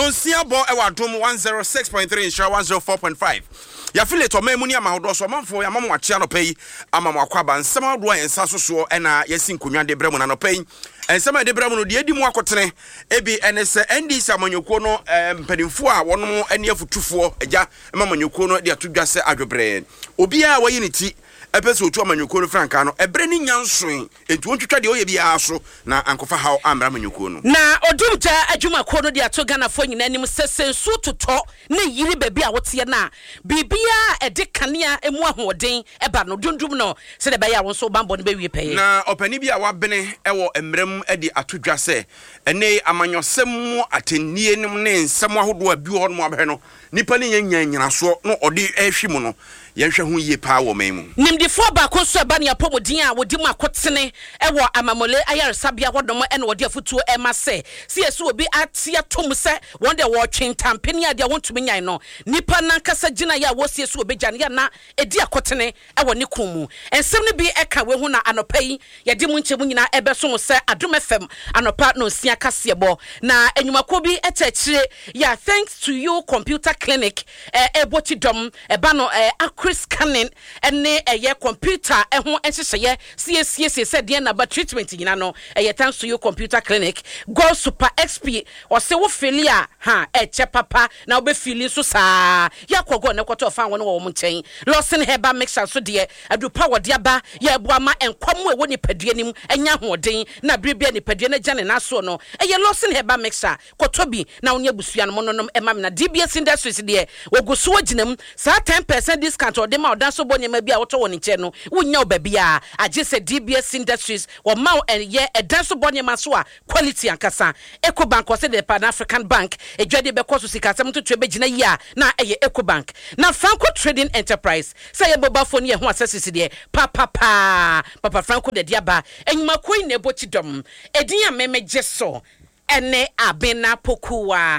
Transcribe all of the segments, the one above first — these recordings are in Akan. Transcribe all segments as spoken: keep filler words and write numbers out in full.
Nonsia bo e wa dom one oh six point three insha one oh four point five. Ya file to memu ni amahodo so manfo ya mamu akia no pay amam akwaba nsem adoa ensa so so e na yesi nkonwa de bremu na no pay ensem de bremu no de edi mu akotene ebi enese N D C amanyoko no mpanimfo a wono ane afutufo agya mamanyoko no de atodwase adwobre obi a wayi ne ti epeso otu amanyoko no franka no ebre ni nyansoen entu ontwetwa de oye bia so na ankofa haw amra amanyoko no na odumja adwuma ko no de atogana fo nyina nim sesensu toto ne yiri baby a wote na bibia ede kanea emu ahoden eba no dundum no se de baya won so bambo no be wie peye na opani bia wabene ewo emrem ede atodwase ene amanyosem mu atennie nim ne nsem ahodo abi ho no abhe no nipa ne nyanyina so no ode ehwe no yenhwe ho yie pa wo memu nimdifo ba ko so ba ne apomodin a wodi mu akotene ewo amamole ayaresabia hodom ene wodi afutuo ema se se yeso obi atia tom se won de wo twentampeni ade a wontumi nyan no nipa na kasa gina ya wo se yeso obi gyan ya na edi akotene ewo ne kumu ensem ne bi eka we hu na anopa yi yedi mu nchemu nyina ebeso se Adom F M anopa no sia kasebo na enyumako bi etachire ya thanks to you computer clinic eh ebotidom eba no eh Chris Canning ene eye computer ehun enhyehyeye C S C S said na ba treatment nyina no eye thanks to you computer clinic go super X P o se wo felia ha eche papa na obe feeling so saa yakogo ne kwato fa won wo mo nchen Lawson Herbal mixture so de adu power de aba ye boama enkwam e wo ni padua nim enya hoden na brebia ni padua na gane na so no eye Lawson Herbal mixture kotobi na onya busua no no emam na D B S Industries de woguso waginam saa ten percent discount or dem odan so bonya ma bia woto woni che no wonya obabia age se D B S Industries wo ma ye edan so bonya ma so a quality ankasa Ecobank was the Pan African Bank ejwade be koso sika asem to twe be gina yi a na eye Ecobank na Franco Trading Enterprise say ye boba phone ye ho asesisi de pa pa pa papa Franco de diaba enyuma koin ne bochidom edin a memeje so ene abena pokuwa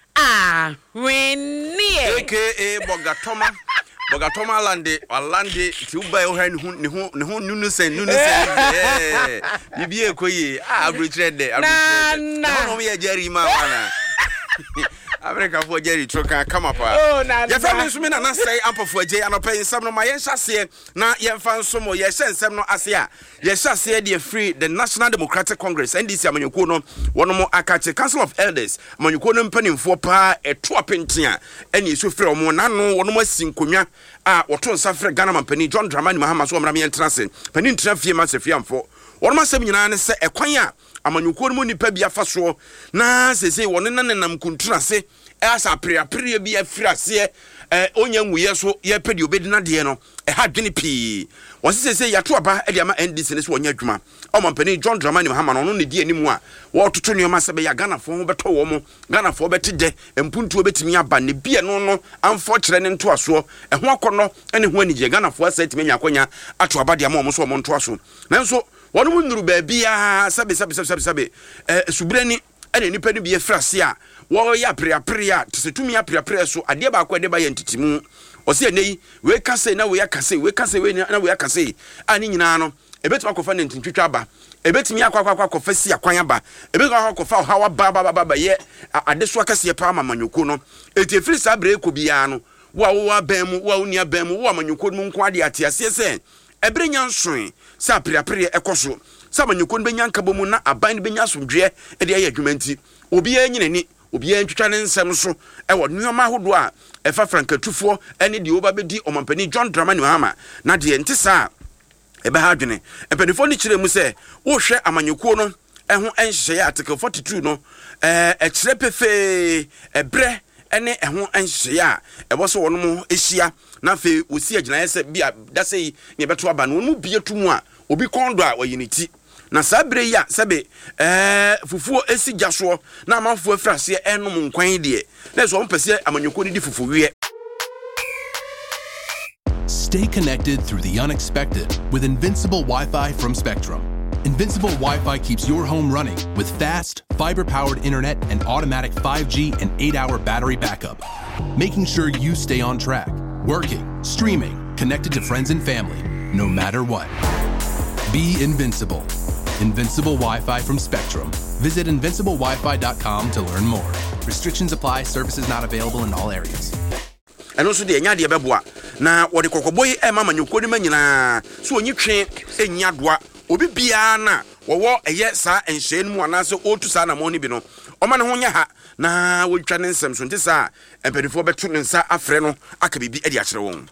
ah wenie aka Bogatoma Bogatoma lande alande ti uba yo han hu ne hu ne hu nunu sen nunu sen eh bibi ekoyi ah abrochede abrochede na no me Jerry ma wana Africa for Jerry troka kama pa oh na ya fa nso me na na say ampofo age anopa nsam no ma ye hyase na ye mfa nso mo ye hye nsam no ase a ye hyase de free the National Democratic Congress N D C amanyoko no wono mo akache Council of Elders amanyoko no mpanimfo pa eto apentia eni so frɛ mo na no wono mo asinkonwa a woto nsa frɛ Ghana mampani John Dramani Mahama so omra me entrance pani ntra fie ma sefiamfo wono ma sem nyina ne se ekwan a amanyoko no nipa bia fa so na sese wono nanam kuntura se asa priapria bi afirase eh onya nwuye so ye pedi obedina de no e ha dwene pii won sese yato aba e de ama N D C ne so wonya adwuma o mampani John Dramani Mahama no no ne di animu a wo toto ne ma se be ya Ghana fo ho beto wo mo Ghana fo betide empuntu obetimi aba ne bia no no amfo kire ne nto aso e ho akono ene ho anije Ghana fo asa timi nya akonya ato aba de ama mo so mo nto aso nanso wono mu nuru ba bia sabe sabe sabe sabe eh subrani ene nipa ni bia frase a wo ya priapria tsetumi ya priapria so ade ba akwa de ba yentitimu o se nei we kase na we yakase we kase we na we yakase ani nyina no ebetuma akofa ne ntintwitwa ba ebetumi akwa akwa akofa si akwan aba ebetuma akofa hawa ba ba ba ba ye ade so akase pa amanyoko no eti efiri sa bre ko bia no wa wo aban mu wa unia ban mu wa amanyoko mu nko ade ate ase se ebre nyansoe sa priapria ekoso sa amanyoko no benya nkabo mu na aban benya somdwe e de aye adwumanti obi anyine ni obi antwitwa ne nsem so e wo nneoma hodo a e fa frankatufo ene de oba bedi omampani John Dramani Mahama na de ntisa e be ha dwene empanifo ni kire mu se wo hwe amanyoko no e ho enhye ya article forty-two no eh e kire pefe e bre ene e ho enhye ya e bo so wono mo ehia na fe osi agina yese bia da sei ne beto aba no mu bie tumu a obi kondo a wayiniti na sabre ya sebe eh fufuo esi jaso na amanfo afrase enom nkwan de na so mpese amanyoko ni di fufu wie. Stay connected through the unexpected with Invincible Wi-Fi from Spectrum. Invincible Wi-Fi keeps your home running with fast, fiber-powered internet and automatic five G and eight hour battery backup, making sure you stay on track, working, streaming, connected to friends and family, no matter what. Be invincible. Invincible Wi-Fi from Spectrum. Visit invincible wi fi dot com to learn more. Restrictions apply. Services not available in all areas. And also the nya de beboa na wode kokoboi e mama nyuko ni manyina so onyi twe enya doa obi bia na wo eye sa enhye mu anaso otu sa na mo ni bi no oma ne ho nya ha na wotwa ne nsem so ntisa empedifo beto ne nsa afre no aka bibi edi a kire won.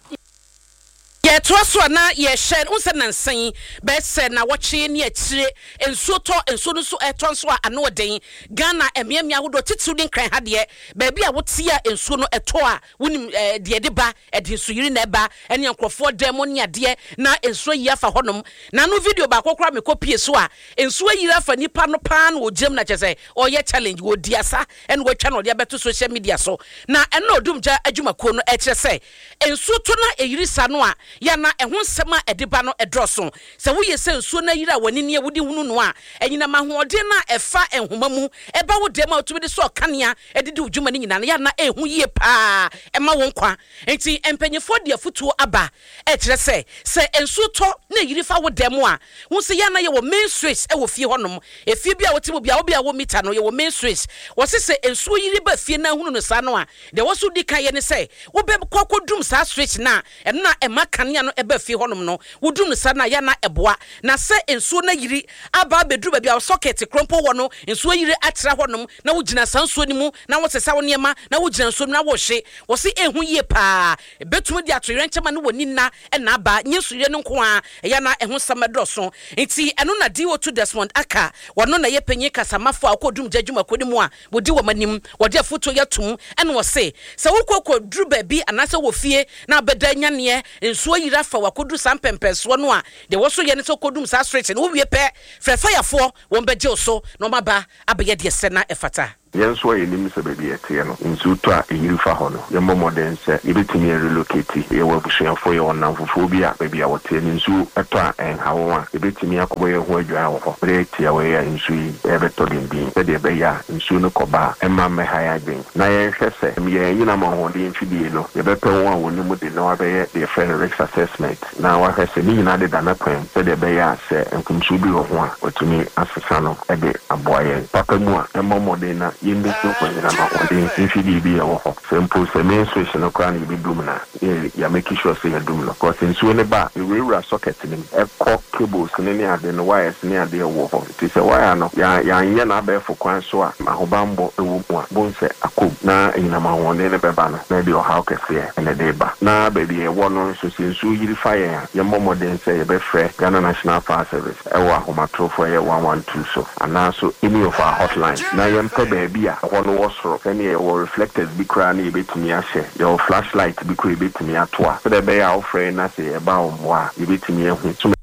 Ye toaso na ye share unse nansan be se na woche ne akire ensuo to ensuo no so etonso a ano den Ghana emiamia wodo titiw din kran ha de ba bia wotia ensuo no eto a wonim de de ba edi so yiri na ba ene enkrofo demo ne ade na ensuo yi afa honom na no video ba kokora me kopie so a ensuo yi afa nipa no pan wo gem na chese o ye challenge wo diasa ene wo twa no de beto social media so na ene odumja adwumako no e kire se ensuo to na eyiri sa no a ya na ehun sema ediba no edroso se wo yese nsuo na yira wani ne wudi hunu no a enyina mahode na efa enhoma mu eba wo dem a tumi de so kanea edidi udwuma ni nyina ya na ehun yie pa ema won kwa enti empanyefo de afutuo aba e kire se se ensuo to na yiri fa wo dem a wo se ya na ye wo main switch e wo fie honom e fie bia wo timu bia wo bia wo mita no ye wo main switch wo se se ensuo yiri ba fie na hunu no sa no a de wo so di kan ye ne se wo be kwakodum sa switch na ena ema kanea no ebe fi honom no wudum no sana ya na eboa na se ensuo na yiri aba bedru ba bia socket krompo wo no ensuo yiri atra honom na wugina sansuo ni mu na wo sesa wo niema na wugina nsuo na wo hye wo se ehu yie pa betum di atoyere nchema no woni na na aba nyesure no nko a ya na ehu samedoso enti eno na D O two Desmond aka wono na ye penye kasamafo akodum jadwuma kodi mu a wodi wo manim wodi afoto yatum ene wo se se wo kokko dru ba bi anase wo fie na beda nyane ensuo yira fa wakodu sampempeso no a de wo so ye ne so kodum sa stretch no wie pe frefayafo won beje so no maba abeye de se na efata yenso ye nim se baby etie no nsu to a eyiri fa ho no ye momoden se ye betimi relocate ye wa busuafo ye wona fofo bi a baby a wote ni nsu eto a en hawo a ye betimi akobo ye ho adwa ho re tie we ya nsu yi e beto din din se de be ya nsu no koba emma me ha ya gben na ye hwese me ye nyina ma ho de mfidie no ye beto won a woni mu de no abe the friend risk assessment na wa hwese ni nyina de dana kwen se de be ya se enkumsu bi ho a otumi asesa no e de aboye papa mu a emma moden na yende so kwa na ma ode infidi bi ya wo simple se main switch no kwa ni bi dum na ya make sure say ya dum no cause nsuo ne ba we wura socket ni e ko cables ne ne ade no wires ne ade wo ho ti se wire no ya ya nya na ba fo kwan so a mahobambo e wo mu a bon se akob na ina ma won ne be ba no na bi o how kese ene de ba na ba bi e wo no so se nsuo yiri fire ya ya momoden se ye be frɛ Ghana National Fire Service e wo ahomatrofo ye one one two so ana so any of our hotline na yem pe bia ono wasro any e wo reflectors bi kra na ebetumi ahye your flashlight bi kra ebetumi atoa so de be ya ofre na se e ba omwa ebetumi ehu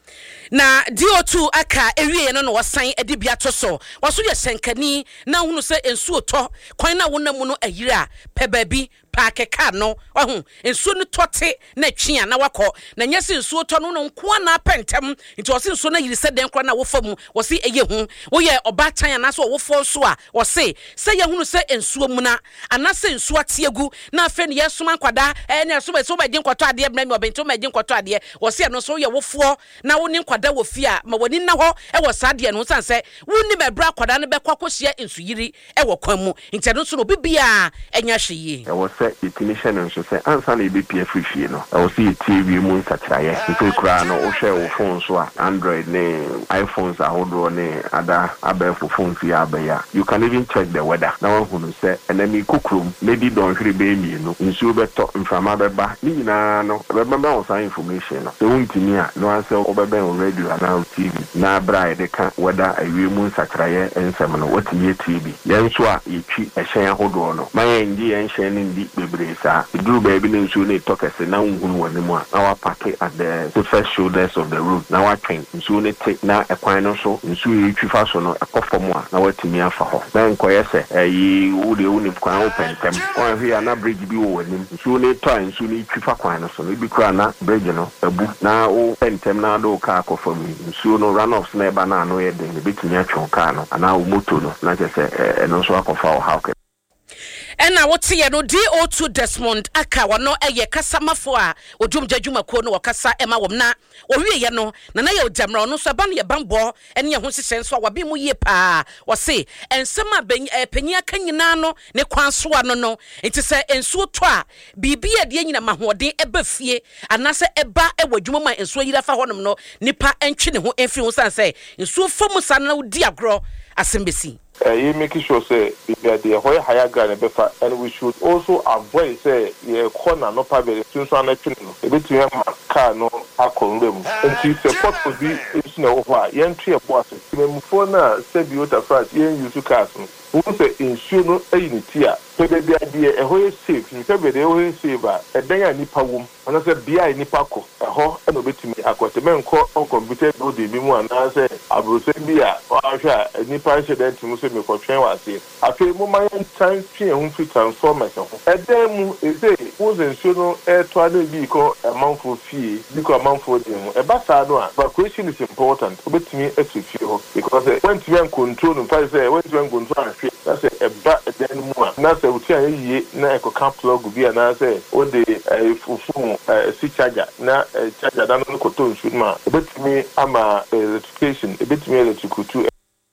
na D O two aka ewie no no wasan ade bia to so waso ye senkani na hunu se ensuo to kwan na wonamu no ayira pe baabi paakeka no ohu ensuo no tote na twia na wakọ na nyese ensuo to no no nko na pentem nti wose ensuo na yiri se den kra na wofamu wose eye hu wo ye obatan anaso wofo so a wose se ye hunu se ensuo mu na anase ensuo atiegu na afa ne yesoma nkwada eh ne so be so be din kwato ade bna me obento me din kwato ade wose no so ye wofo na woni nkwada wofia ma woni na ho e wo sade no sanse woni me bra kwada ne be kwakohia ensu yiri e wo kwan mu nti no so no bibia enya hweye definition and so say answer na be P F fie no I will see T V mu nsatraye so kura no o hwe wo phone so Android ne iPhones a hodo ne ada abefo phones ya abaya you can even check the weather na one hunu say enemy kukrum maybe don hwere be mi no nsu beto mfama beba ni nyina no beba ba o say information no so untimi a no answer obeba on radio and T V na bra de ka weather awie mu nsatraye ensem no watimi T V yenso a yetwi ehyen hodo no mayen ndi ehyen ndi bebresa duru baby ne nsu ne tokese na nhunu wani mu a na wa park at the first shoulders of the road na wa twen nsu ne te na ekwan no so nsu yetwi fa so no ekofo mu a na watimi afa ho na nkoye se eyi wo de wo ne kwan open tem kon hwe na bridge bi wo wani nsu ne to nsu ne yetwi fa kwan no so no bi kura na bridge no abu na wo pentem na do ka akofo mi nsu no run offs na eba na no ye de ne bitimi atwon ka no ana wo moto no na je se eno so akofa wo ha ena wote ye no D O two Desmond aka wono eye kasamafo a odum jadwumako no wakasa ema wom na owie ye no na na ye odamra no so aba no ye bambo ene ye ho hyehyɛ so wabi mu ye pa wose ensem a panyi aka nyina no ne kwanso ano no enti se ensuo to a bibi ye de nyina mahoden eba fie anase eba ewadwuma ma ensuo yira fa honom no nipa entwe ne ho emfi ho san se ensuo fom san na odi agro asembesi. Uh, you make sure say the whole higher ground befa, and we should also avoid say the corner no probably since one actually a bit to have car no alcohol room. And to support for the is no over entry of water. Before now, said you to France, you use cars. Who say insure a unity. So the idea a whole safe, you can be the whole saver, a day I nipa womb, and I said, be I nipako, a ho, and a bit to me. I got a man called on computer, no, the Bimu, and I said, I will say, be a nipa incident to Muslim for train was here. I feel my time, she and to transform myself. At them, is a who's insurance air twenty vehicle a month for fee, because a month for them. A bastard one, but question is important. But to me, it's a few because when you control and price, when you control, that's a bat then more. That's a routine, na eco camp plug be an answer, or the phone, C charger, na a charger, I don't know, should ma. A bit to me, I'm a electrification, a bit to me electrical too.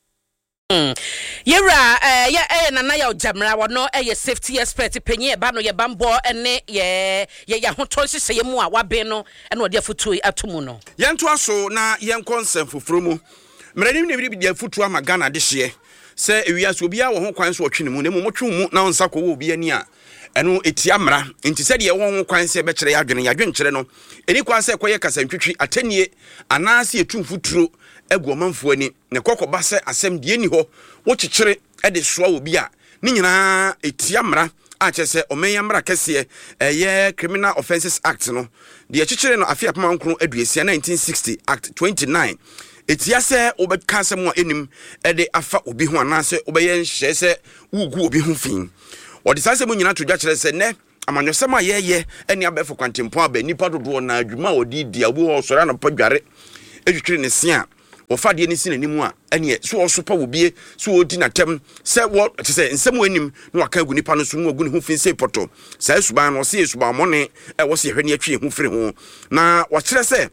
Yera eh ya eh na na ya jamra wono eh safety expert penye ba no ye bambo ene ye ye ya hoton hyehyɛ ye mu a wabe no ene ode afutu atomu no yento aso na yen konsem foforo mu mranim ne bi dia futu ama Ghana de hye se ewiase obi a wo ho kwan so otwe ne mu ne mu motwe mu na onsa ko wo obi ani a eno etia mra nti se de ye wo ho kwan se be kyere ya adwene ya adwen kyere no eni kwan se koye kasantwitwi atanie anase etu futuro egu omanfo ani ne kokoba se asem de ni ho wo kyekyere e de soa obi a ni nyina etia mra a kyese omenya mra kese eye Criminal Offences Act no de kyekyere no afia pama nkro aduasia nineteen sixty Act twenty-nine etia se obeka asem a enim e de afa obi ho anase obeye nhye se wugu obi ho fin odi sase mu nyina to dwa kyere se ne amanyosem a yeye ene abefo kwantempo aba nipa dodo na adwuma odi di abu ho sora no padware edwetwere ne se a ofade ni sin animu a ene so osopa wobie so odi na tem se wo te se nsem wanim no aka gu nipa no so mu ogu ne ho fin se poto sa suban no se suban mone e wo se hwene atwe ho firi ho na wo kyere se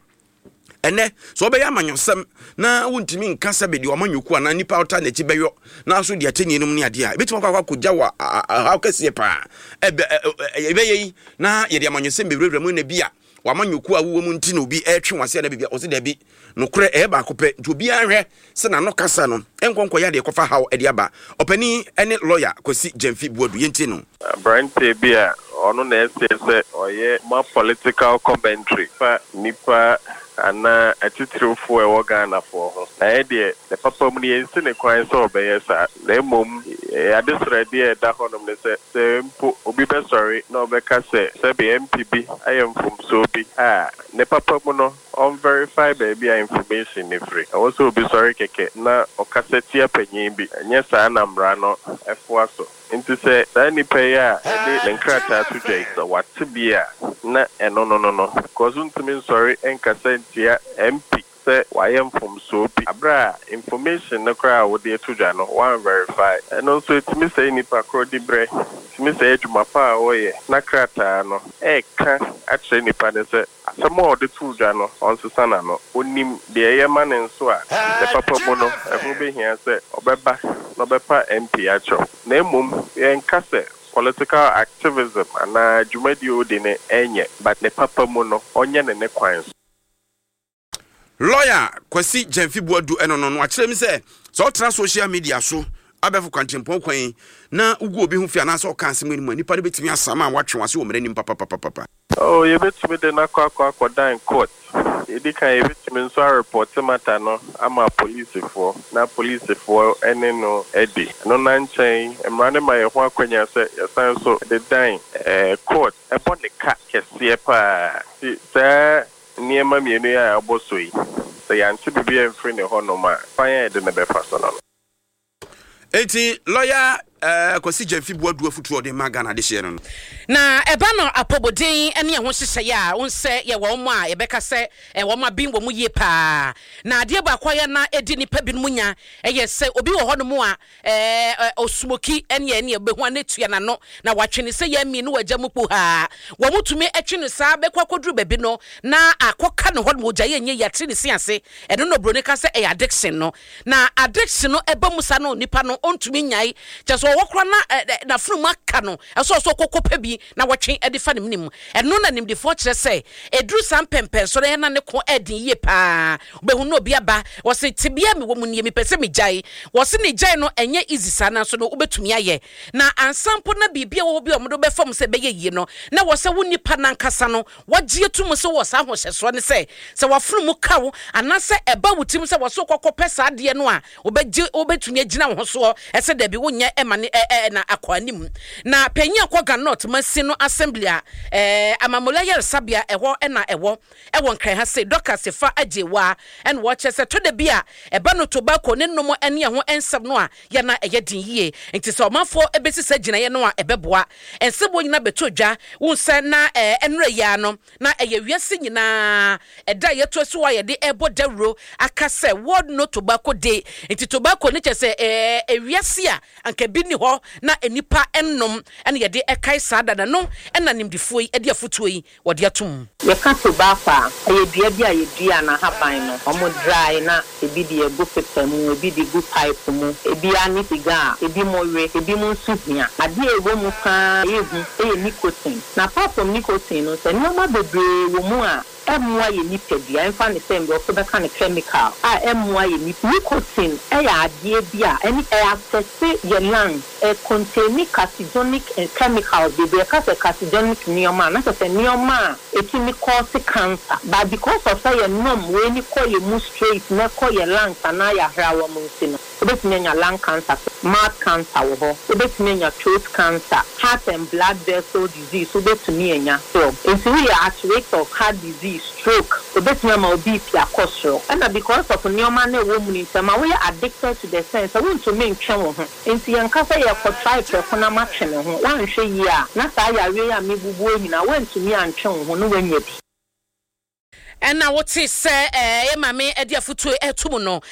ene so obe ya manyosem na wontimi nka sabe di omanyoku ana nipa ota na ti beyo na so di ateni num ne ade a betima kwa kwakogya wa ha kase pa ebe ebe yi na ye di amanyosem bebrebre mu na bia wamanyoku a wo mu nti na obi etwe wase na bibia o se da bi no kure e ba kope nti obi anhwe se na no kasa no enkonko ya de kofa haw e de aba opani ene lawyer Kwesi Gyamfi Buadu yenti no Brian Tebia ono na ese se oye ma political commentary fa nipa ana atitrofo e wo Ghana fo ho na e de the papa mu ne nsi ne kwan so obeye sa na mom adesra de da honom ne se se mpo obi be sorry na obeka se se be M P B ayem from so bi ah ne papa mu no on verify baby information ne free also be sorry keke na okaseti apanyin bi enya sa na mra no efo aso into say that ni pay ya the nkrata to jay so what to be na no no no no cause unto sorry enkasentia M P say why am from so be abra information na kra wo dey to ja no one verify and also it me say ni pa kro di bre me say juma pa oye na krata no e ka actually ni pa de say some of the two ja no on susana no onim de ye man nso a the papa mo no e go be here say obeba no bepa M P acho na mum en kase political activism na jumadi odine enye but the papa mo no onye ne ne kwan lawyer Kwesi Gyamfi Buadu eno no no akire mi se so tra social media so abefo kwantempo kwan na ugu obi hu fi anase o kan se mu nipa de betimi asama a watwe wase o mre nim papa papa papa oh ye betimi de na kwa kwa kwa dan court edi kan ye betimi nso report matter no ama police for na police for ene no edi no na nchen emrane ma ye ho akwanya se yesan so the dan eh court e bon de ka kese pa se niema mienu ya abosoi se yanti bibi en free ne ho no ma fanya de ne be faso no eti lawyer eh kwasi Jemfi boadu afutu de magana de hye no na eba no apobodin ene ho hyehyɛ ya onse ye wo mo a ye beka se e wo ma bin wo mu ye pa na ade ba kwaya na edi nipa bin munya eye se obi wo hono mu a eh osmoki ene ene e behu anetua na no na watwene se ya mi no wagya mu po ha wo mutumi etwene saa bekwa koduru babi no na akoka no hono ogya ye nye yate ne siase eno no broni ka se e addiction no na addiction no eba musa no nipa no ontumi nyai kye so wo kro na na funu maka no eso so kokopa bi na watwe edi fa nim eno na nim de fo kire se edru sam pempen so na na ne ko edin ye pa obehu no obi aba wo se tibia me wo mu nie me pese me jai wo se ne jai no enye easy sana so no obetumi aye na ansampo na bibia wo bi omodo be fam se be ye yi no na wo se wo nipa na nkasa no wagye tum se wo sa ho hyeso ne se se wafunu mu kawo anase eba wutim se wo so kokopɛ sa de no a obegye obetumi agina wo so ese da bi wo nya ema ne na akwanim na panyi akoga not masi no assembly a eh amamola yer sabia eho na ewo ewo nkran ha se doka sefa ajewa en wo che se to da bia eba no tobacco ne nomo ene ho ensem no a ye na eye din yie nti se omanfo ebesi sa gina ye no a ebeboa ensebo nyina betodwa wo se na enre ya no na eye wiase nyina eda ye to so wa ye de ebo dawro aka se world no tobacco day nti tobacco ne che se eh ewiase a anka bi ni ho na enipa ennom ene ye de ekai sada na no ena nimdifo yi ede afutuo yi wode atum ye ka tobacco aye dua bia ye dua na haban no omo dry na ebi de ego pepa mu ebi de gu pipe mu ebi ani siga ebi mowe ebi mu suhia ade ego mu ka ehu eye nicotine na apart from nicotine no se no ma bebre wo mu a emwa ye nipadua enfa ne sem do so be ka ne chemical a emwa ye nicotine e ya ade bia eni e access ye lung e contain carcinogenic chemicals be be ka se carcinogenic nioma na se nioma e kimi cause cancer but because of say nom we ni ko ye mu straight na ko ye lung na ya hrawo mu nsino obetumi nya lung cancer mouth cancer wo ho obetumi nya throat cancer heart and blood vessel disease obetumi nya so if we are at risk of heart disease stroke obetumi ma obi pia kosro and because of nioma na wo mu ntama we are addicted to the sense I want to make ntwe wo ho enti yanka say ya ko try to na ma twene ho wan hwe yi a na sa ya we ya mebubu nyina wantumi antwe wo ho no wanya bi ena wote se eh mame ede afutuo etum no